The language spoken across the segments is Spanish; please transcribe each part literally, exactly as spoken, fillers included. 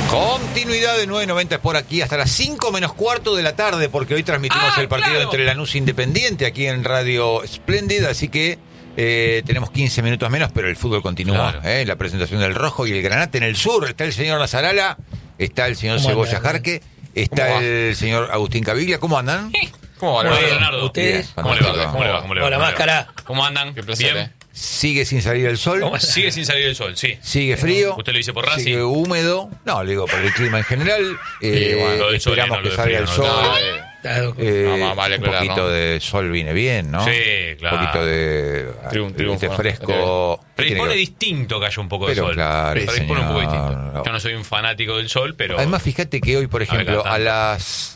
Continuidad de nueve noventa por aquí hasta las cinco menos cuarto de la tarde, porque hoy transmitimos ah, el partido claro. entre Lanús e Independiente aquí en Radio Splendid, así que eh, tenemos quince minutos menos, pero el fútbol continúa. Claro. Eh, la presentación del Rojo y el Granate en el sur. Está el señor Nazarala, está el señor ¿Cómo Cebolla andan? Jarque, está el señor Agustín Caviglia. ¿Cómo andan? ¿Cómo va, Muy bien. Leonardo? ¿Ustedes? ¿Cómo le va? ¿Cómo le va? ¿Cómo le va? Hola, ¿Cómo le va? máscara. ¿Cómo andan? Qué placer, ¿Bien? eh. Sigue sin salir el sol. ¿Cómo andan? Sigue sin salir el sol, sí. Sigue frío. ¿Usted lo dice por Racing? Sigue húmedo. No, le digo por el clima en general. Eh, bueno, lo del sol, esperamos no, lo que de salga frío, el no, sol. No, eh, Claro. Eh, No, más vale un aclarar, poquito ¿no? de sol viene bien, ¿no? Sí, claro. Un poquito de, Triun- triunfo, de ¿no? fresco. Predispone Tiene que- distinto que haya un poco de Pero sol. claro, Predispone un poco señor. distinto. Yo no soy un fanático del sol, pero... Además, fíjate que hoy, por A ver, ejemplo, cada a tanto. las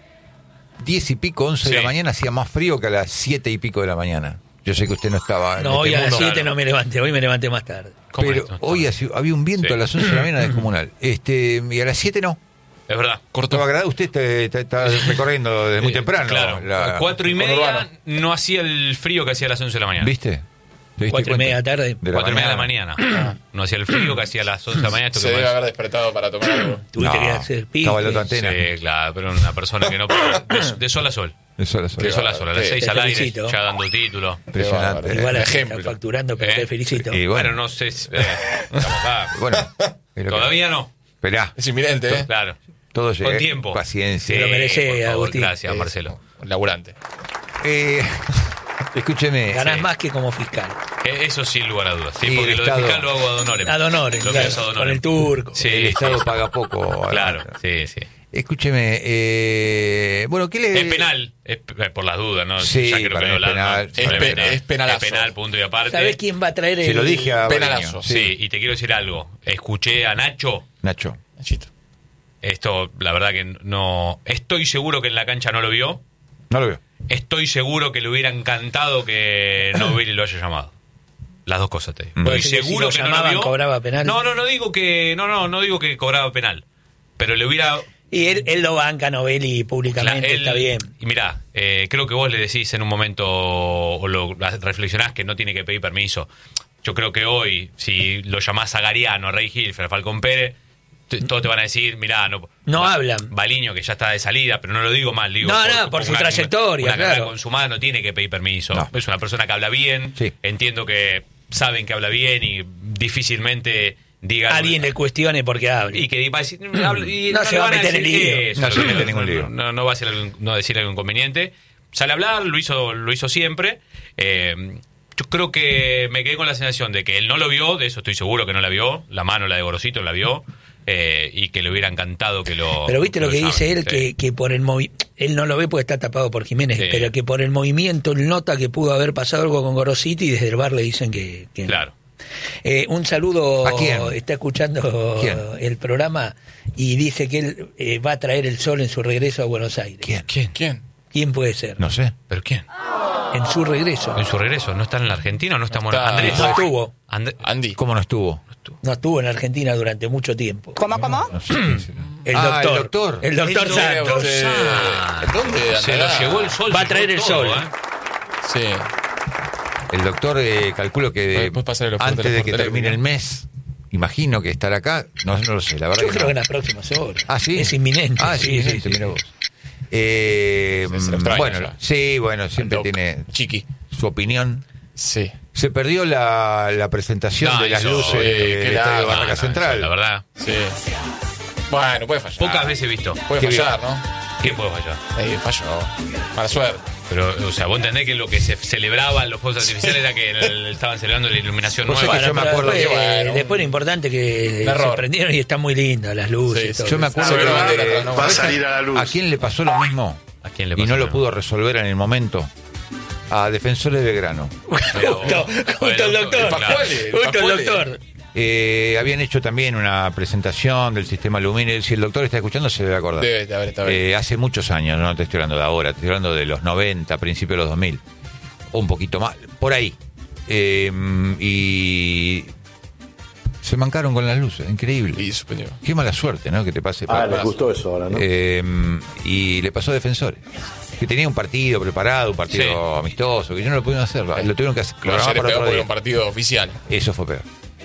diez y pico, once de Sí. la mañana hacía más frío que a las siete y pico de la mañana. Yo sé que usted no estaba en No, este hoy a las mundo, siete no me levanté, hoy me levanté más tarde. ¿Cómo pero es esto? hoy hace- había un viento Sí. a las once de la mañana descomunal. Este, y a las siete no. Es verdad. Estaba agradable. Usted está, está- está recorriendo desde muy Eh, temprano. Claro. la- a cuatro y media conurbano. no hacía el frío que hacía a las once de la mañana. ¿Viste? ¿Te diste Cuatro y cuenta? media de la tarde. De Cuatro y media de la mañana. No hacía el frío que hacía a las once de la mañana. Esto Se que debe más- haber despertado para tomar algo. Tuviste No, que hacer estaba la otra pique. antena. Sí, claro, pero una persona que no... De, de sol a sol. Eso es De sol a sol. A las Sí, seis te al aire, felicito. ya dando título. Impresionante. Igual Eh, está ejemplo. facturando, pero Eh, te felicito. y Bueno, bueno, no sé si... eh, estamos acá. bueno, es lo que- Todavía no. Esperá, Es inminente, ¿eh? Claro. todo Con llega. tiempo. Paciencia. Te lo merecés, por favor, Agustín. Gracias, Eh, Marcelo. Laburante. Eh, escúcheme. Ganás sí. más que como fiscal. Eh, Eso sin lugar a dudas. Sí, Sí, porque el lo de Estado- fiscal lo hago ad honorem. Ad honorem, Lo claro, mío es ad honorem. con el turco. Sí, El Estado sí. paga poco. Claro, sí, sí. Escúcheme, eh, bueno, ¿qué le...? Es penal, es pe- por las dudas, ¿no? Sí, Ya creo para que mí no es la- penal. no, Es no pe- es penalazo. Es penal, punto y aparte. ¿Sabés quién va a traer el...? Se lo dije a Penalazo. Bareño, Sí, y te quiero decir algo. Escuché a Nacho. Nacho. Nachito. Esto, la verdad que no... Estoy seguro que en la cancha no lo vio. No lo veo. Estoy seguro que le hubiera encantado que Novelli lo haya llamado. Las dos cosas te digo. Bueno, Estoy si seguro lo que no lo llamaban, vio. cobraba penal. No, no, no digo que... No, no, no digo que cobraba penal. Pero le hubiera... Y él, él lo banca a Novelli públicamente, Él- está bien. Y mirá, eh, creo que vos le decís en un momento, o lo reflexionás, que no tiene que pedir permiso. Yo creo que hoy, si lo llamás a Gariano, a Rey Gil, a Falcón Pérez, t- todos te van a decir, mirá, no, No Ba- hablan. Baliño, que ya está de salida, pero no lo digo mal, digo... No, no, por su una- trayectoria, Una carrera claro. consumada no tiene que pedir permiso. No. Es una persona que habla bien, Sí. entiendo que saben que habla bien y difícilmente diga... Alguien le cuestione porque hable. Y que va a decir, habla- y No se le va a van meter en decir lío. eso, No se lo que- mete en ningún lío. No, no va a ser algo- no decir algo inconveniente. Sale a hablar, lo hizo, lo hizo siempre. Eh, yo creo que me quedé con la sensación de que él no lo vio, de eso estoy seguro que no la vio. La mano, la de Gorosito, la vio. eh, y que le hubiera encantado que lo... Pero viste lo que llame, dice él, sí. que, que por el movi él no lo ve porque está tapado por Jiménez, Sí. pero que por el movimiento él nota que pudo haber pasado algo con Gorosito y desde el bar le dicen que... que no. Claro. Eh, un saludo, ¿A quién? está escuchando ¿Quién? el programa y dice que él eh, va a traer el sol en su regreso a Buenos Aires. ¿Quién? ¿Quién? ¿Quién? ¿Quién puede ser? No sé. ¿Pero quién? En su regreso. En su regreso. ¿No está en la Argentina o no está, No en está- Andrés? No estuvo. Andrés- Andy. ¿Cómo no estuvo? No estuvo en Argentina durante mucho tiempo. ¿Cómo, cómo? No sé. quién será. El Ah, doctor. el doctor. El doctor El Santos. doctor Eh, Santos. ¿Dónde Se lo andará? llevó el sol. Va a se traer llevó el todo, sol. ¿eh? Sí. El doctor, eh, calculo que de- Después pasar el oferta antes de por que teléfono. termine el mes, imagino que estará acá. No, no lo sé, la verdad Yo que creo no. que en las próximas horas. Ah, sí. Es inminente. Ah, es sí, inminente, sí, sí. mira vos. Eh, Sí, se lo extraña bueno, ya. sí, bueno, siempre Al doc. tiene Chiqui. su opinión. Sí. Se perdió la, la presentación No, de las eso, luces sí, del qué Estadio de lástima, Barraca No, no, Central. La verdad. Sí. Bueno, puede fallar. Pocas veces he visto. Puede Qué fallar, ¿no? ¿Quién puede fallar? Eh, falló. Mala suerte. Pero, o sea, vos entendés que lo que se celebraba en los fuegos artificiales era que el- estaban celebrando la iluminación Vos nueva. sabés que yo me Pero acuerdo después, que, bueno, después lo importante que un error. se prendieron y están muy lindas las luces. Sí, y todo yo me eso. acuerdo Se ve la bandera que atrás, ¿no? Va a salir a la luz. ¿a quién le pasó lo mismo? ¿A quién le Y pasó no lo eso? pudo resolver en el momento. A Defensores de Grano. Pero- Justo, justo el doctor. Claro. Pascuale, Justo el Pascuale. doctor. Eh, habían hecho también una presentación del sistema Lumine. Si el doctor está escuchando, se debe acordar. Debe de haber estado bien. Eh, hace muchos años, no te estoy hablando de ahora, te estoy hablando de los noventa, principios de los dos mil. O un poquito más, por ahí. Eh, y se mancaron con las luces, increíble. Y suspendió. Qué mala suerte, ¿no? Que te pase. Ah, para- les gustó eso ahora, ¿no? Eh, y le pasó a Defensores. Que tenía un partido preparado, un partido Sí. amistoso, que yo no lo pudieron hacer. Lo tuvieron que hacer. Pero programar ayer para les pegó otro porque era día. un partido oficial. Eso fue peor.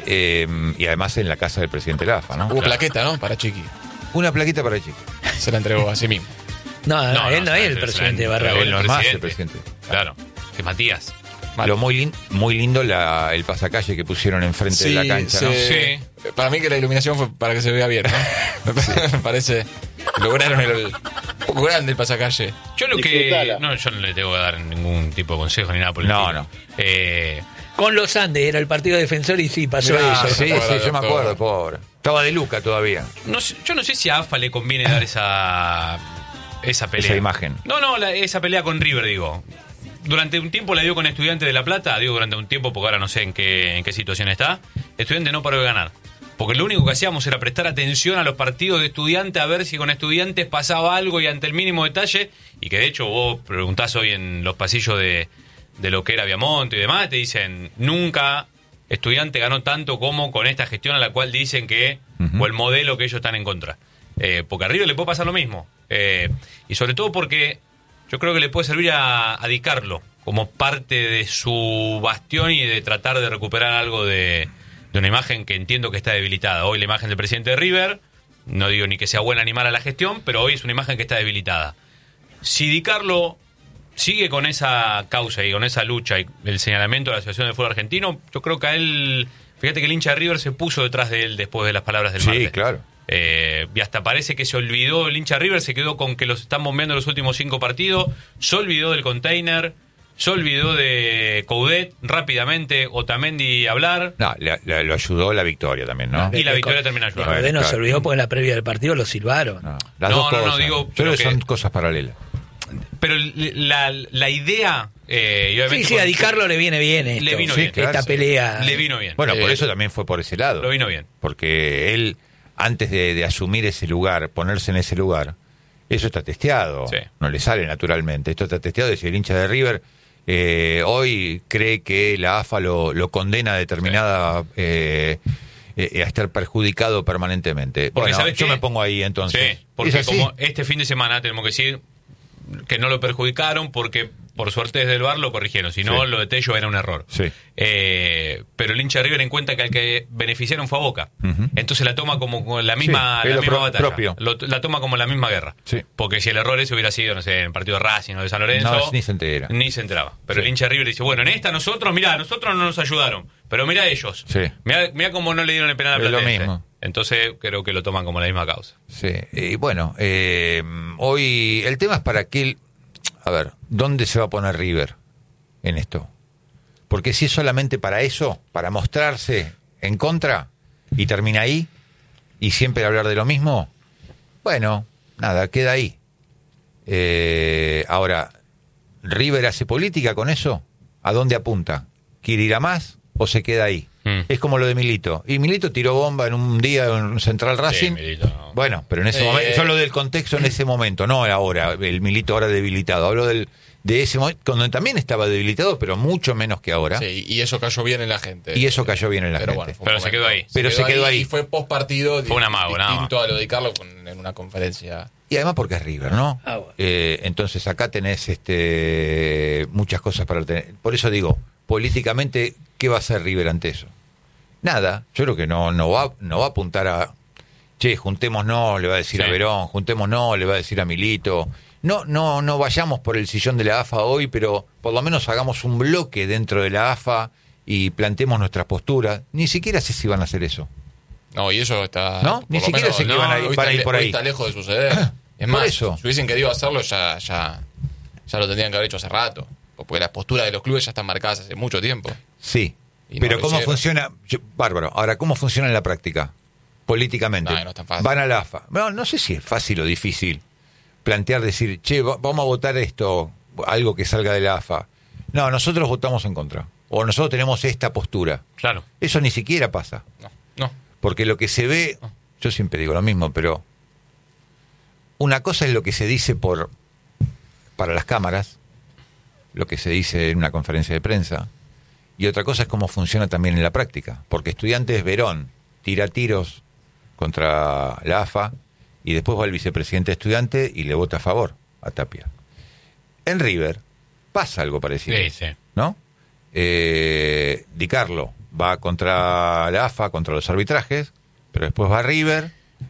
Eh, y además en la casa del presidente de la A F A, ¿no? Hubo plaqueta, ¿no? Para Chiqui. Una plaquita para Chiqui. Se la entregó a sí mismo. No, no, No, él no, no es se- el se- presidente se- de Barragán. Él no es más el presidente. presidente. Claro, que Matías. Lo muy, lin- muy lindo la, el pasacalle que pusieron enfrente de la cancha, ¿no? se- Sí. Para mí que la iluminación fue para que se vea bien, ¿no? Me pa- me parece. Lograron el. Un poco grande el pasacalle. Yo lo que. Disfrutala. No, yo no le tengo que dar ningún tipo de consejo ni nada por el No, estilo. no. Eh, Con los Andes era el partido defensor y sí, pasó Mirá, eso. Sí, sí, Doctor. yo me acuerdo, pobre. Estaba de Luca todavía. no sé- yo no sé si a AFA le conviene dar esa. Esa pelea. Esa imagen. No, no, la- esa pelea con River, digo. Durante un tiempo la dio con Estudiantes de La Plata, digo durante un tiempo porque ahora no sé en qué, en qué situación está. Estudiante no paró de ganar. Porque lo único que hacíamos era prestar atención a los partidos de Estudiantes, a ver si con Estudiantes pasaba algo y ante el mínimo detalle, y que de hecho vos preguntás hoy en los pasillos de, de lo que era Viamonte y demás, te dicen, nunca Estudiante ganó tanto como con esta gestión a la cual dicen que, Ujú. o el modelo que ellos están en contra. Eh, porque a River le puede pasar lo mismo. Eh, y sobre todo porque yo creo que le puede servir a, a Di Carlo como parte de su bastión y de tratar de recuperar algo de, de una imagen que entiendo que está debilitada. Hoy la imagen del presidente de River, no digo ni que sea buena ni mala la gestión, pero hoy es una imagen que está debilitada. Si Di Carlo sigue con esa causa y con esa lucha y el señalamiento de la Asociación de Fútbol Argentino, yo creo que a él, fíjate que el hincha de River se puso detrás de él después de las palabras del Sí, martes. claro. Eh, y hasta parece que se olvidó el hincha River, se quedó con que los están bombeando los últimos cinco partidos, se olvidó del container, se olvidó de Coudet rápidamente, Otamendi hablar, No, le- le- lo ayudó la victoria también, ¿no? y la De- victoria de- termina de ayudando. Rodé no Claro. se olvidó porque en la previa del partido lo silbaron. No, las No, dos no, no, cosas. digo, Yo pero creo que que- son cosas paralelas. Pero la, la idea, eh, y obviamente Sí, sí, a con- Di Carlo le viene bien esto. Le vino Sí, bien. claro, esta sí. pelea. le vino bien. Bueno, por Eh, eso también fue por ese lado. Lo vino bien. Porque él, antes de, de asumir ese lugar, ponerse en ese lugar, eso está testeado. Sí. No le sale naturalmente. Esto está testeado. Es decir, el hincha de River eh, hoy cree que la A F A lo, lo condena a determinada eh, eh, a estar perjudicado permanentemente. Porque, Bueno, ¿sabes yo qué? me pongo ahí entonces. Sí, porque ¿Es así? como este fin de semana tenemos que decir que no lo perjudicaron porque por suerte desde el V A R lo corrigieron, si no Sí. lo de Tello era un error. Sí. Eh, pero el hincha de River en cuenta que al que beneficiaron fue a Boca. Ujú. Entonces la toma como con la misma, Sí, es la lo misma pro- batalla. propio. Lo- la toma como la misma guerra. Sí. Porque si el error ese hubiera sido, no sé, en el partido de Racing o de San Lorenzo, No, ni se entera. ni se enteraba. Pero Sí. el hincha de River dice, bueno, en esta nosotros, mirá, nosotros no nos ayudaron, pero mirá ellos. Sí. Mirá, mirá cómo no le dieron el penal a Es lo Platense. mismo. Entonces creo que lo toman como la misma causa. Sí, y bueno, eh, hoy el tema es para qué, el- a ver, ¿dónde se va a poner River en esto? Porque si es solamente para eso, para mostrarse en contra y termina ahí y siempre hablar de lo mismo, bueno, nada, queda ahí. Eh, ahora, ¿River hace política con eso? ¿A dónde apunta? ¿Quiere ir a más o se queda ahí? Mm. Es como lo de Milito. Y Milito tiró bomba en un día en Central Racing. Milito, no. Bueno, pero en ese Eh, momento, yo hablo del contexto en ese momento, no ahora, el Milito ahora debilitado. Hablo del, de ese momento, cuando también estaba debilitado, pero mucho menos que ahora. Sí, y eso cayó bien en la gente. Y eso cayó bien en la Pero gente. bueno, fue un Pero se momento. quedó ahí. Pero se quedó ahí. Y fue post partido. Fue un amago, nada más. distinto a lo de Carlos con- en una conferencia. Y además porque es River, ¿no? Ah, bueno. Eh, entonces acá tenés este, muchas cosas para tener. Por eso digo, políticamente, ¿qué va a hacer River ante eso? Nada, yo creo que no, no, va, no va a apuntar a, che, juntémonos, le va a decir Sí. a Verón, juntémonos, le va a decir a Milito. No, no, no vayamos por el sillón de la A F A hoy, pero por lo menos hagamos un bloque dentro de la A F A y planteemos nuestras posturas. Ni siquiera sé si van a hacer eso. No, y eso está. No, por ni lo siquiera menos, sé que van a ir- hoy van a está ir le- por hoy ahí. está lejos de suceder. Es Por más, eso. si hubiesen querido hacerlo, ya, ya, ya lo tendrían que haber hecho hace rato. Porque las posturas de los clubes ya están marcadas hace mucho tiempo. Sí, Y no pero lo ¿cómo hicieron. funciona? Yo- bárbaro. Ahora, ¿cómo funciona en la práctica? Políticamente. No, no es tan fácil. Van a la A F A. No, no sé si es fácil o difícil plantear, decir, che, va- vamos a votar esto, algo que salga de la A F A. No, nosotros votamos en contra. O nosotros tenemos esta postura. Claro. Eso ni siquiera pasa. No, no. Porque lo que se ve, yo siempre digo lo mismo, pero una cosa es lo que se dice por para las cámaras, lo que se dice en una conferencia de prensa, y otra cosa es cómo funciona también en la práctica. Porque Estudiantes Verón tira tiros contra la A F A y después va el vicepresidente de Estudiantes y le vota a favor a Tapia. En River pasa algo parecido. Sí, sí. ¿No? Eh, Di Carlo va contra la A F A, contra los arbitrajes, pero después va a River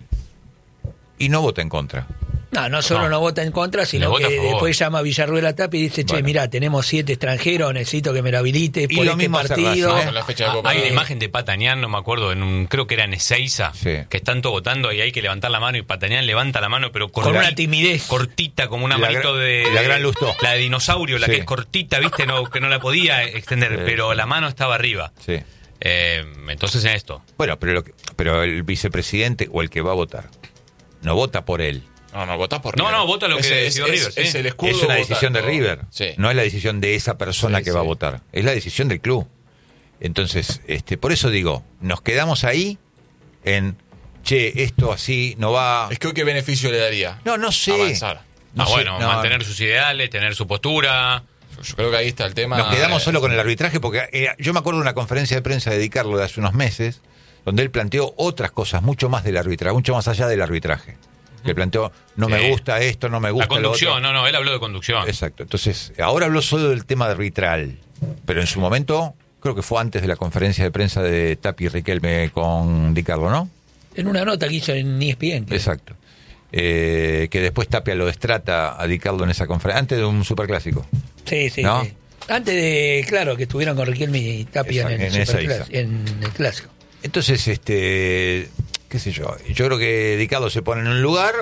y no vota en contra. No, no solo No. no vota en contra, sino vota que a favor. después llama a Villarruel a Tapia y dice, che, Bueno. mirá, tenemos siete extranjeros, necesito que me lo habilite Y por lo este mismo hace partido. Racing, ¿eh? Con la fecha de Ah, Copa. hay una imagen de Patanián, no me acuerdo, en un, creo que era en Ezeiza, Sí. que están todos votando y hay que levantar la mano y Patanián levanta la mano, pero Con corti- una timidez. cortita, como una La manito gran- de... la gran Lustó. La de dinosaurio, la Sí. que es cortita, viste, no, que no la podía extender, Sí. pero la mano estaba arriba. Sí. Eh, entonces en esto. Bueno, pero, lo que- pero el vicepresidente o el que va a votar no vota por él. No, no, votás por No, River. no, vota lo que Ese- decidió es, River, es, sí. es el escudo. Es una decisión de votando. River, Sí. no es la decisión de esa persona Sí, que sí. va a votar, es la decisión del club. Entonces, este, por eso digo, nos quedamos ahí en, che, esto así no va. Es que hoy qué beneficio le daría. No, no sé. Avanzar. No ah, sé, bueno, no. mantener sus ideales, tener su postura. Yo creo que ahí está el tema. Nos quedamos eh, solo con el arbitraje porque eh, yo me acuerdo de una conferencia de prensa de Carlos de hace unos meses donde él planteó otras cosas, mucho más del arbitraje, mucho más allá del arbitraje. Que planteó, no Sí. me gusta esto, no me gusta La conducción, lo otro. no, no, él habló de conducción. Exacto. Entonces, ahora habló solo del tema arbitral, pero en su momento, creo que fue antes de la conferencia de prensa de Tapi y Riquelme con Di Carlo, ¿no? En una nota que hizo en E S P N. que- Exacto. Eh, que después Tapia lo destrata a Di Carlo en esa conferencia, antes de un superclásico. Sí, sí, ¿No? sí. Antes de, claro, que estuvieron con Riquelme y Tapia Exacto, en el, en esa Superclas- isla. en el clásico. Entonces, este, qué sé yo, yo creo que Di Carlo se pone en un lugar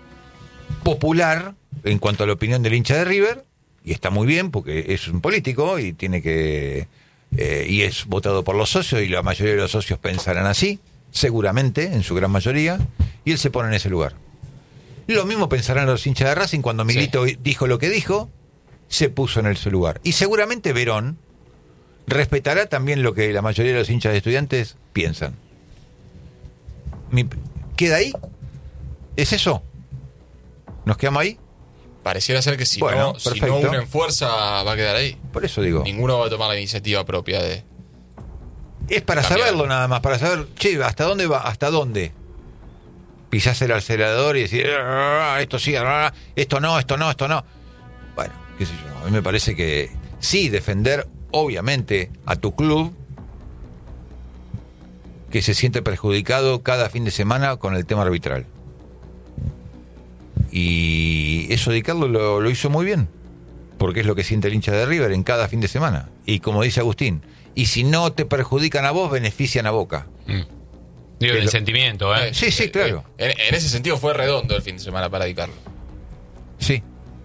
popular en cuanto a la opinión del hincha de River, y está muy bien porque es un político y tiene que eh, y es votado por los socios y la mayoría de los socios pensarán así, seguramente, en su gran mayoría, y él se pone en ese lugar. Lo mismo pensarán los hinchas de Racing cuando Milito dijo lo que dijo, se puso en ese lugar. Y seguramente Verón respetará también lo que la mayoría de los hinchas de Estudiantes piensan. Mi- ¿Queda ahí? ¿Es eso? ¿Nos quedamos ahí? Pareciera ser que si, Bueno, no, si perfecto. no unen fuerza va a quedar ahí. Por eso digo. Ninguno va a tomar la iniciativa propia de. Es para Cambiar. saberlo nada más, para saber, che, ¿hasta dónde va? ¿Hasta dónde? Pisás el acelerador y decir, "Ah, esto sí, ah, esto no, esto no, esto no. Bueno, qué sé yo, a mí me parece que sí, defender, obviamente, a tu club, que se siente perjudicado cada fin de semana con el tema arbitral. Y eso Di Carlo lo, lo hizo muy bien, porque es lo que siente el hincha de River en cada fin de semana. Y como dice Agustín, y si no te perjudican a vos, benefician a Boca. Mm. Digo, Que el lo- sentimiento, ¿eh? Sí, sí, claro. En, en ese sentido fue redondo el fin de semana para Di Carlo. Sí.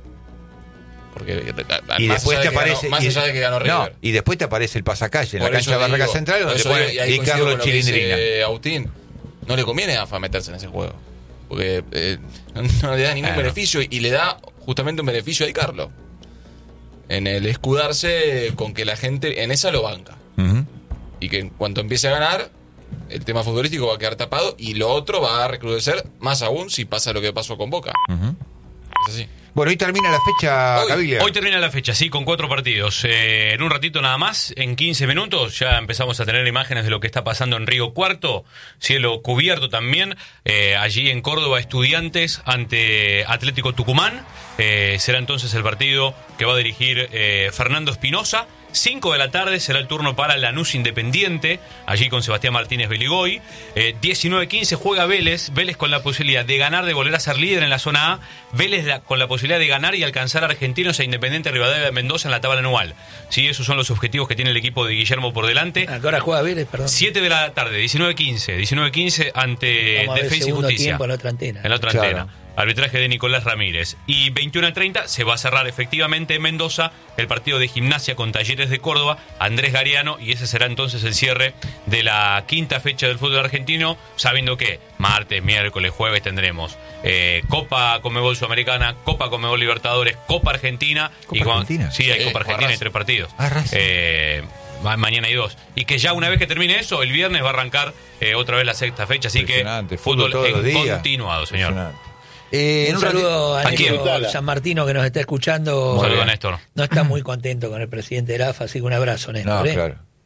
Porque Y más después allá te de que aparece. ganó- más y, allá de que ganó no, River. y después te aparece el pasacalle en Por la eso cancha de Barraca digo- Central por donde eso pone digo, y ahí Di coincido Carlo con lo que dice, Chilindrina. eh, Agustín, no le conviene a AFA meterse en ese juego. Porque eh, no le da ningún Claro. beneficio y le da justamente un beneficio a Di Carlo. En el escudarse con que la gente en esa lo banca. Ujú. Y que en cuanto empiece a ganar, el tema futbolístico va a quedar tapado y lo otro va a recrudecer más aún si pasa lo que pasó con Boca. Ujú. Es así. Bueno, hoy termina la fecha, Hoy- Caviglia. Hoy termina la fecha, sí, con cuatro partidos. Eh, en un ratito nada más, en quince minutos, ya empezamos a tener imágenes de lo que está pasando en Río Cuarto, cielo cubierto también. Eh, allí en Córdoba, Estudiantes ante Atlético Tucumán. Eh, será entonces el partido que va a dirigir eh, Fernando Espinosa. cinco de la tarde será el turno para Lanús Independiente, allí con Sebastián Martínez Beligoy. Eh, diecinueve quince juega Vélez, Vélez con la posibilidad de ganar, de volver a ser líder en la zona A, Vélez la- con la posibilidad de ganar y alcanzar a Argentinos e Independiente Rivadavia de Mendoza en la tabla anual. Sí, esos son los objetivos que tiene el equipo de Guillermo por delante. ¿A qué hora juega Vélez, perdón? siete de la tarde, diecinueve quince, diecinueve quince ante Vamos a ver Defensa y segundo Justicia. tiempo en la otra antena. En la otra Claro. antena. Arbitraje de Nicolás Ramírez. Y veintiuno a treinta se va a cerrar efectivamente en Mendoza el partido de Gimnasia con Talleres de Córdoba, Andrés Gariano, y ese será entonces el cierre de la quinta fecha del fútbol argentino, sabiendo que martes, miércoles, jueves tendremos eh, Copa Conmebol Sudamericana, Copa Conmebol Libertadores, Copa Argentina. ¿Copa y cuando- Argentina? Sí, hay Sí, Copa Argentina y Racing. tres partidos. Ah, Racing. Eh, ma- mañana hay dos. Y que ya una vez que termine eso, el viernes va a arrancar eh, otra vez la sexta fecha, así que Impresionante, fútbol, todos los en días. continuado, señor. Impresionante. Eh, en Un un saludo a ¿A quién? Néstor San Martino que nos está escuchando. Un saludo a Néstor. No está muy contento con el presidente de la A F A, así que un abrazo, ratito- Néstor. No, ¿eh? claro.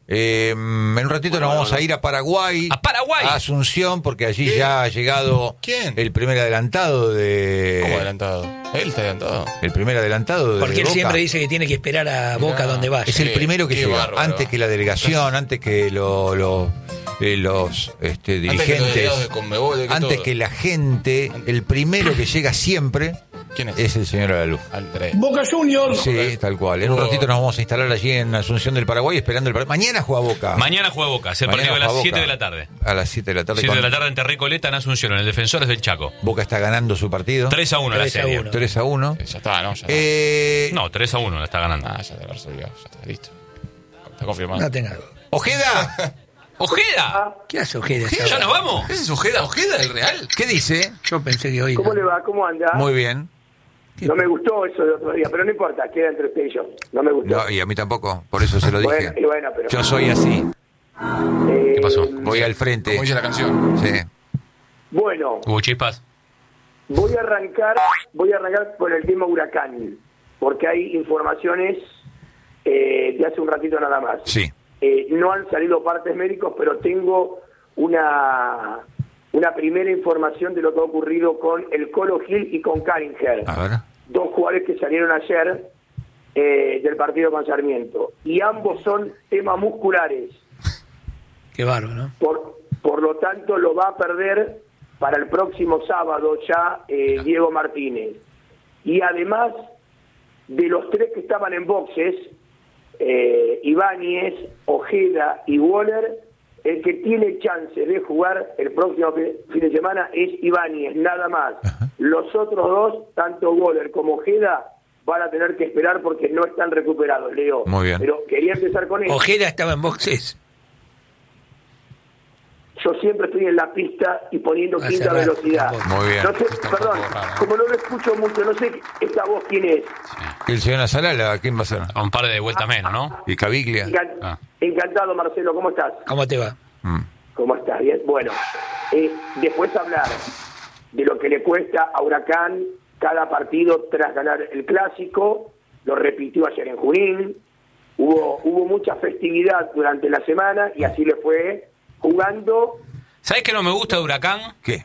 Eh, en un ratito Bueno, nos vamos bueno. a ir a Paraguay. ¡A Paraguay! A Asunción, porque allí ¿Qué? ya ha llegado ¿Quién? el primer adelantado de... ¿Cómo adelantado? Él está adelantado. El primer adelantado de Porque él Boca. siempre dice que tiene que esperar a Boca Mirá. donde vaya. Es el Qué- primero que qué llega, bárbaro. antes que la delegación, antes que lo- lo- eh, los este, Antes que los dirigentes, delegados de Conmebol, de que antes todo. que la gente, el primero que llega siempre ¿Quién es? es el señor Alaluz. Andrés. Boca Juniors. Sí, tal cual. En un ratito nos vamos a instalar allí en Asunción del Paraguay esperando el partido. Mañana juega Boca. Mañana juega Boca, es el Mañana partido a las juega siete Boca. de la tarde. A las siete de la tarde. siete de con- la tarde en Terricoleta, en Asunción, en el Defensores del Chaco. Boca está ganando su partido. tres a uno la tres a serie. uno. tres a uno. Eh, Ya está, ¿no? Ya está. Eh, No, tres a uno la está ganando. Ah, ya te lo resolvió. Ya está, listo. Está confirmado. No tenga duda. Ojeda, ¡Ojeda! ¿Qué hace Ojeda? ¿Ya nos vamos? ¿Ese es Ojeda? ¿Ojeda, el Real? ¿qué dice? Yo pensé que hoy... ¿Cómo le va? ¿Cómo anda? Muy bien. No me gustó eso de otro día, pero no importa, queda entre usted y yo. No me gustó. No, y a mí tampoco, por eso se lo dije. Bueno, y bueno, pero... Yo soy así, Eh, ¿Qué pasó? voy al frente. Como dice la canción. Sí. Bueno, ¿Hubo chispas? voy a arrancar, voy a arrancar con el tema Huracán, porque hay informaciones eh, de hace un ratito nada más. Sí. Eh, no han salido partes médicos, pero tengo una una primera información de lo que ha ocurrido con el Colo Gil y con Caringer. A ver. Dos jugadores que salieron ayer eh, del partido con Sarmiento. Y ambos son temas musculares. Qué bárbaro, ¿no? Por, por lo tanto, lo va a perder para el próximo sábado ya eh, Diego Martínez. Y además de los tres que estaban en boxes, eh, Ibáñez, Ojeda y Waller, el que tiene chance de jugar el próximo fin de semana es Ibáñez, nada más. Ajá. Los otros dos, tanto Waller como Ojeda, van a tener que esperar porque no están recuperados, Leo. Muy bien. Pero quería empezar con eso. Ojeda estaba en boxes. Yo siempre estoy en la pista y poniendo Hace quinta rato, velocidad. tampoco. Muy bien. No sé, perdón, como no lo escucho mucho, no sé esta voz quién es. El señor Azalala, ¿quién va a ser? A un par de vueltas menos, ¿no? Y Caviglia. Encan- Ah. Encantado, Marcelo, ¿cómo estás? ¿Cómo te va? Mm. ¿Cómo estás? Bien. Bueno, eh, después hablar de lo que le cuesta a Huracán cada partido tras ganar el Clásico, lo repitió ayer en Junín, hubo, hubo mucha festividad durante la semana y así le fue jugando. ¿Sabes qué no me gusta de Huracán? ¿Qué?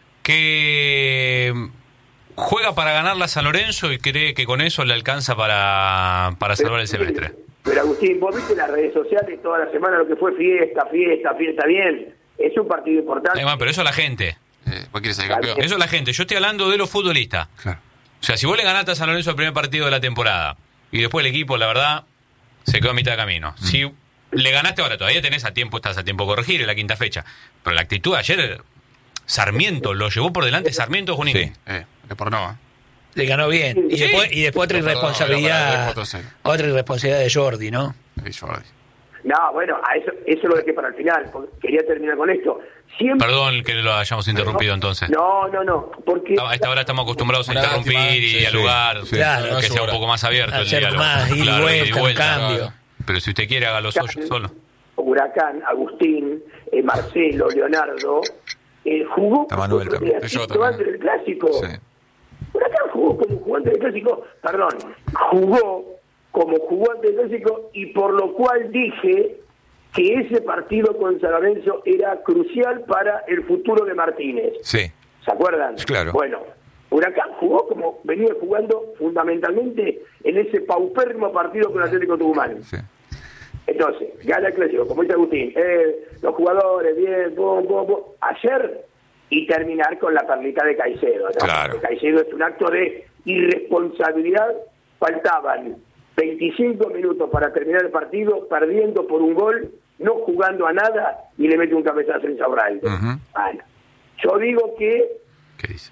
Que juega para ganar la San Lorenzo y cree que con eso le alcanza para, para salvar el semestre. Pero Agustín, vos viste las redes sociales toda la semana lo que fue fiesta, fiesta, fiesta, bien. Es un partido importante. Eh, bueno, pero eso es la gente. Eh, ¿Vos quieres ser campeón? Eso es la gente. Yo estoy hablando de los futbolistas. Claro. O sea, si vos le ganaste a San Lorenzo el primer partido de la temporada y después el equipo, la verdad, se quedó a mitad de camino. Mm. Si le ganaste ahora, todavía tenés a tiempo, estás a tiempo de corregir en la quinta fecha. Pero la actitud de ayer, Sarmiento, lo llevó por delante Sarmiento Junín. Sí. Eh, es por no, ¿eh? Le ganó bien. Y Sí. después, y después otra Perdón, irresponsabilidad. perdón, perdón, perdón, Otra irresponsabilidad de Jordi, ¿no? Eh, Jordi. No, bueno, a eso, eso lo dejé para el final, porque quería terminar con esto. Siempre... Perdón que lo hayamos interrumpido entonces. No, no, no, porque... A esta hora estamos acostumbrados a Una interrumpir lástima, y sí, dialogar, sí. Claro, que sea un poco más abierto el hacer diálogo. más, ida y Claro, ida y vuelta, un cambio. claro. Pero si usted quiere, haga lo suyo solo. Huracán, Agustín, eh, Marcelo, Leonardo, eh, jugó Está Manuel otro también. pedacito Yo también. antes del Clásico. Sí. Huracán jugó como jugó antes del Clásico, perdón, jugó como jugó antes del Clásico y por lo cual dije que ese partido con San Lorenzo era crucial para el futuro de Martínez. Sí. ¿Se acuerdan? Claro. Bueno, Huracán jugó como venía jugando fundamentalmente en ese paupérrimo partido con Atlético Tucumán. Sí. Entonces, gana el Clásico, como dice Agustín, eh, los jugadores, bien, bom, bom, bom. Ayer, y terminar con la perlita de Caicedo, ¿no? Claro. Porque Caicedo es un acto de irresponsabilidad. Faltaban veinticinco minutos para terminar el partido, perdiendo por un gol, no jugando a nada, y le mete un cabezazo en Saurralde. Ujú. Bueno, yo digo que ¿Qué dice?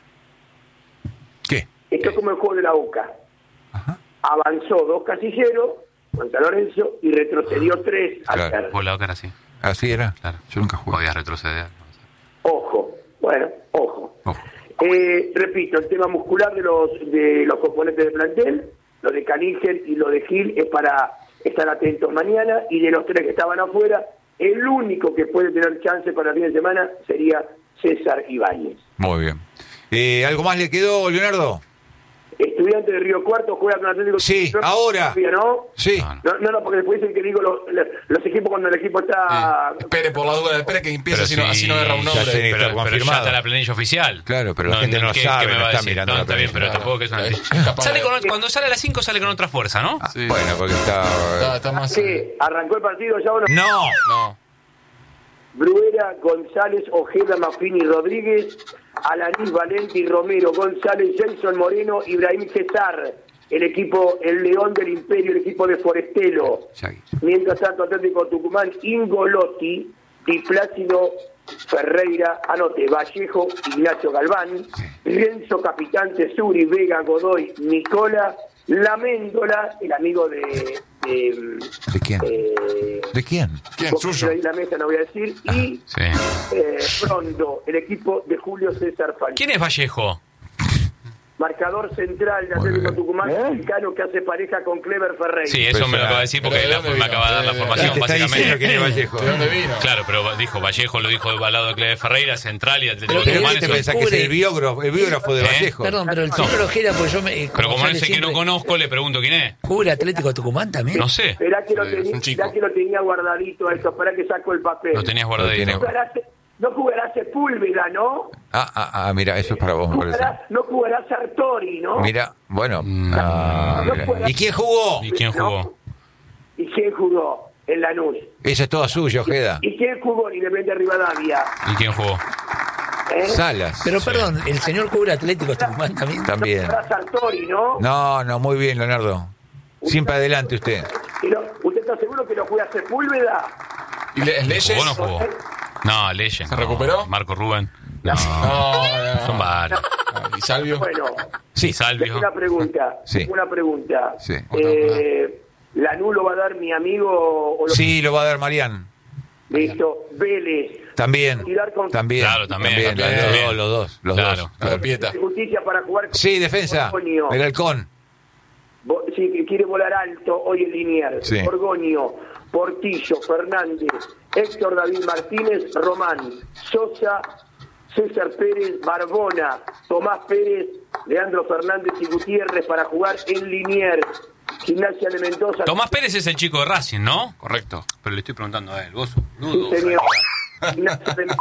¿Qué? esto es como el juego de la Boca. Ajá. Avanzó dos casilleros con San Lorenzo y retrocedió tres Claro. ayer. Vos la cara sí. Así era. Claro. Yo nunca jugué. Podías retroceder. Ojo, bueno, ojo. Ojo. Eh, repito, el tema muscular de los de los componentes del plantel, lo de Caníger y lo de Gil es para estar atentos mañana, y de los tres que estaban afuera, el único que puede tener chance para el fin de semana sería César Ibáñez. Muy bien. Eh, ¿Algo más le quedó, Leonardo? Estoy Estudiantes de Río Cuarto juega con Atlético. Sí, ahora. ¿No? Sí. No, no, no, porque después dicen que digo los, los equipos cuando el equipo está... Sí. Espere, por la duda, espere que empiece, Pero así, no, sí, así no erra un ya nombre. sé. Pero, está pero ya confirmado. está la planilla oficial. Claro, pero la gente no ¿qué- sabe, qué me no va a está decir? mirando No, la está bien, pero planilla. tampoco que es una Es noticia. capaz Sale de- con- cuando sale a las cinco sale con otra fuerza, ¿no? Sí. Bueno, porque está... Está, está más... ¿Qué? ¿Arrancó el partido ya o no? No. No. Bruera, González, Ojeda, Mafini, Rodríguez, Alanis, Valenti, Romero, González, Jason Moreno, Ibrahim Cesar, el equipo, el León del Imperio, el equipo de Forestelo. Sí. Mientras tanto, Atlético Tucumán, Ingolotti, Di Plácido, Ferreira, anote, Vallejo, Ignacio Galván, Renzo, Capitán, Tesuri, Vega, Godoy, Nicola, Laméndola, el amigo de... ¿De, ¿De quién? eh, ¿De quién? ¿Quién? porque Suyo. ahí la mesa no voy a decir, y Sí. eh, Frondo, el equipo de Julio César Falcón. ¿Quién es Vallejo? Marcador central de Muy Atlético bien. Tucumán, mexicano que hace pareja con Clever Ferreira. Sí, eso me lo acaba de decir porque Pero ¿de la- dónde me vino? acaba de dar la De- formación, Te está diciendo básicamente. quién es Vallejo. ¿De dónde vino? Claro, pero dijo Vallejo, lo dijo al lado de Cleber Ferreira, central y Atlético Pero ¿Pero Tucumán. qué te eso- pensás que es el biógrafo, el biógrafo de ¿Eh? Vallejo? Perdón, pero el señor Ojeda, pues yo me... Pero como no sale sé que no siempre, conozco, le pregunto quién es. ¿cubre Atlético Tucumán también? No sé. Esperá que, lo Sí, es tenía, un chico. esperá que lo tenía guardadito esto, esperá que saco el papel. Lo tenías Lo guardadito. tiene- No jugará, no jugará Sepúlveda, ¿no? Ah, ah, ah, mira, eso es para vos, me parece. Jugará, no jugará Sartori, ¿no? Mira, bueno. Mm. ah, No mira. fuera- ¿Y quién jugó? ¿Y quién jugó? ¿No? ¿Y quién jugó? En Lanús. Eso es todo suyo, Ojeda. ¿Y quién jugó en Independiente Rivadavia? ¿Y quién jugó? ¿Eh? Salas. Pero perdón, ¿el señor cubre Atlético Tucumán también? También. No jugará Sartori, ¿no? No, no, muy bien, Leonardo. Siempre adelante usted. ¿Y no- ¿Usted está seguro que lo juega Sepúlveda? ¿Y Le- Leyes? ¿Jugó o no jugó? No, Leyen. ¿Se no. recuperó? Marco Rubén. No, No, no. son varios. Ah, ¿Y Salvio? Bueno, Sí, Y Salvio. una pregunta. Sí. Una pregunta. Sí. Eh, ¿Lanús lo va a dar mi amigo? O lo... sí, lo va a dar Marián. Listo. Vélez. También. Tirar con También. Claro, también, Los también. dos, los dos. Los Claro. dos. A ver, Pieta. justicia para jugar con Sí, defensa. Borgoño. El halcón. Bo- Sí, que quiere volar alto hoy en Liniers. Sí. Borgoño, Portillo, Fernández, Héctor David Martínez, Román, Sosa, César Pérez, Barbona, Tomás Pérez, Leandro Fernández y Gutiérrez para jugar en Liniers. Gimnasia de Mendoza. Tomás Pérez es el chico de Racing, ¿no? Correcto. Pero le estoy preguntando a él. ¿Vos, Sí, boludo? señor. Gimnasia de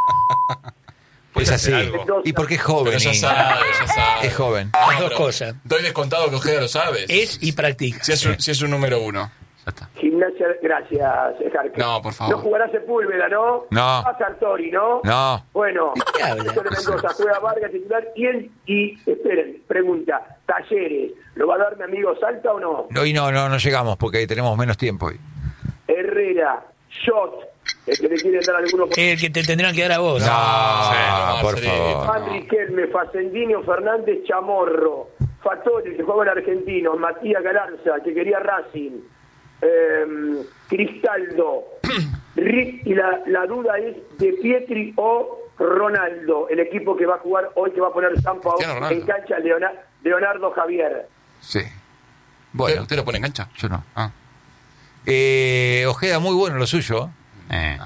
Es así. algo. Y porque es joven. Pero ya y- sabe, ya sabe. Es joven. Las dos pero cosas. Doy descontado que Ojeda lo sabe. Es y practica. Si es un, si es un número uno. Ya está. Gimnasia, gracias, Jarque. No, por favor. No jugará Sepúlveda, ¿no? No. Va Sartori, ¿no? No. Bueno, qué habla? Héctor de Mendoza juega Vargas titular y él, y esperen, pregunta, Talleres, ¿lo va a dar mi amigo Salta o no? Hoy no, no, no llegamos porque tenemos menos tiempo hoy. Herrera, Shot, el que le quieren dar alguno por El que te tendrán que dar a vos. No, no, por Marcelino. favor. Juan Riquelme, Facendino, Fernández, Chamorro, Fattori, que juega en Argentino, Matías Galarza, que quería Racing, eh, Cristaldo, Rick, y la, la duda es de Pietri o Ronaldo, el equipo que va a jugar hoy, que va a poner Sampa Cristiano Ronaldo. en cancha, Leonardo, Leonardo Javier. Sí. ¿Usted, Bueno, ¿Usted lo pone en cancha? yo no. Ah. Eh, Ojeda, muy bueno lo suyo. Eh.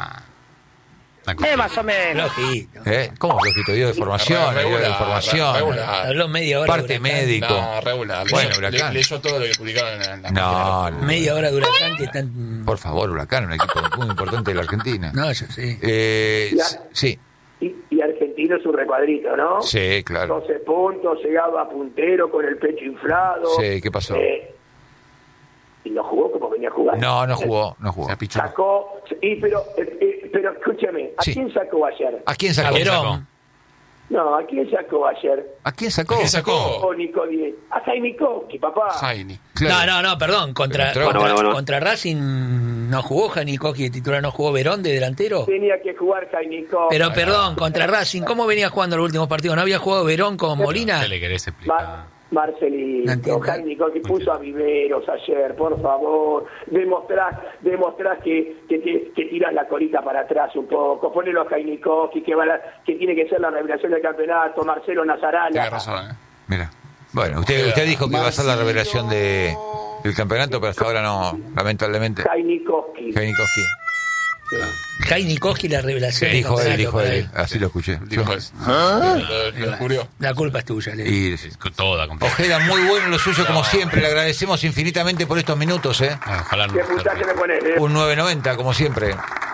Eh, más o menos. Lógico. ¿Eh? ¿Cómo lo quito? Dio de formación, Re- dio de regular, formación. re- regular. Habló media hora. Parte de Huracán. médico. No, regular. Bueno, Leyó- Huracán. le- Leyó todo lo que publicaron en la, en la No, página. no. Media hora de Huracán que están... Por favor, Huracán, un equipo muy importante de la Argentina. No, yo sé. Eh, Ya. sí, Y, y Argentino es un recuadrito, ¿no? sí, claro. doce puntos, llegaba puntero con el pecho inflado. Sí, ¿qué pasó? Eh, y no jugó como venía jugando. No, no jugó, no jugó. Se apichó. Sacó, y pero, eh, eh, pero escúchame, ¿a Sí. quién sacó ayer? ¿A quién A sacó? Verón. No, ¿a quién sacó ayer? ¿A quién sacó? ¿Quién sacó? Oh, Nico Díez. A Jaimikovsky, papá. Jaini. Claro. No, no, no, perdón. Contra, Pero entró. contra, Bueno, bueno, bueno. contra Racing no jugó Janikowski de titular, no jugó Verón de delantero. Tenía que jugar Jaimikovsky. Pero perdón, contra Racing, ¿cómo venía jugando los últimos partidos? ¿No había jugado Verón con Molina? ¿Qué le querés explicar? Ma- Marcelino, No entiendo. Jaimikovsky puso a Viveros ayer, por favor. Demostrás, demostrás que, que, que, que tirás la colita para atrás un poco. Ponelo a Jaimikovsky, que, va la- que tiene que ser la revelación del campeonato. Marcelo Nazarala. Tiene razón, ¿eh? Mira. Bueno, usted, usted dijo que iba a ser la revelación de, del campeonato, pero hasta ahora no, lamentablemente. Jaimikovsky. Janikowski. Jaime la revelación. Sí, dijo él, de dijo él. él. Así lo escuché. Dijo eso. Lo, lo descubrió. La culpa es tuya, Leo. Y, Toda, completa. Ojeda, muy bueno lo suyo como siempre. Le agradecemos infinitamente por estos minutos, ¿eh? Ah, ojalá no. ¿Qué puntaje me pones? Eh? Un nueve noventa, como siempre.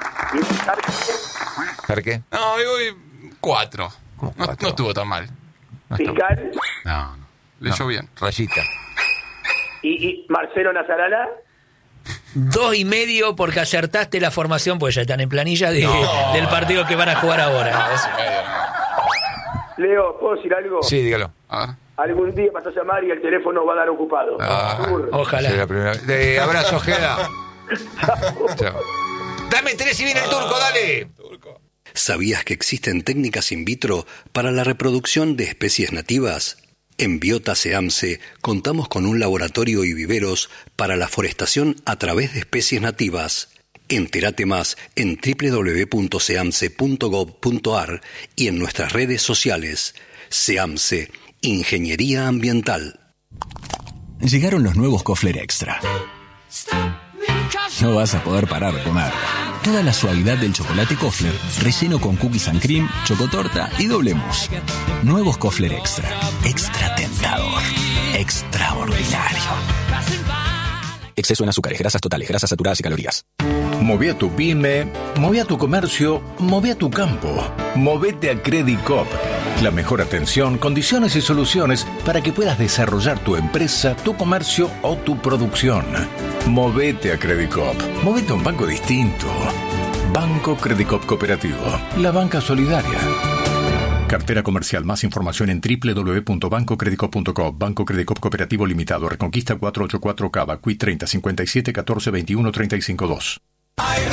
¿Para qué? No, hoy voy cuatro. ¿Cómo No, cuatro? no estuvo tan mal. No está- Fiscal. No, no. Leyó no, bien. Rayita. Y, y Marcelo Nazarala. Dos y medio porque acertaste la formación, pues ya están en planilla de, del partido que van a jugar ahora. Ah, dos y medio, ¿no? Leo, ¿puedo decir algo? Sí, dígalo. A ver. Algún día vas a llamar y el teléfono va a dar ocupado. Ah, Seguro. Ojalá. será la primera vez. De abrazo, Ojeda. Chao. Dame tres y viene el turco, dale. ¿Sabías que existen técnicas in vitro para la reproducción de especies nativas? En Biota SEAMSE contamos con un laboratorio y viveros para la forestación a través de especies nativas. Entérate más en doble u doble u doble u punto seamse punto gov punto ar y en nuestras redes sociales. SEAMSE, Ingeniería Ambiental. Llegaron los nuevos Kofler Extra. No vas a poder parar de comer. Toda la suavidad del chocolate Kofler, relleno con cookies and cream, chocotorta y doble mousse. Nuevos Kofler Extra. Extra tentador. Extraordinario. Exceso en azúcares, grasas totales, grasas saturadas y calorías. Mové a tu pyme, mové a tu comercio, mové a tu campo. Movete a Credit Coop. La mejor atención, condiciones y soluciones para que puedas desarrollar tu empresa, tu comercio o tu producción. Movete a Credit Coop. Movete a un banco distinto. Banco Credit Coop Cooperativo. La banca solidaria. Cartera comercial. Más información en doble u doble u doble u punto banco credit coop punto com. Banco Credit Coop Cooperativo Limitado. Reconquista cuatrocientos ochenta y cuatro Cava. Q I treinta cincuenta y siete catorce veintiuno treinta y cinco dos.